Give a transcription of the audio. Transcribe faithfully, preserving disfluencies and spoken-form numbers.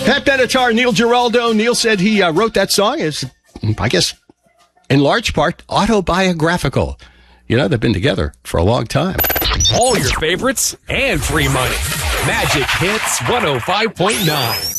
Pat Benatar, Neil Giraldo. Neil said he uh, wrote that song is, I guess, in large part, autobiographical. You know, they've been together for a long time. All your favorites and free money. Magic Hits one oh five point nine.